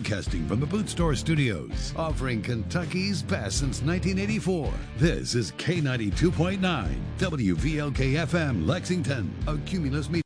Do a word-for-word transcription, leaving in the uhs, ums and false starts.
broadcasting from the Boot Store Studios, offering Kentucky's best since nineteen eighty-four. This is K ninety-two point nine, W V L K F M, Lexington, a Cumulus Media.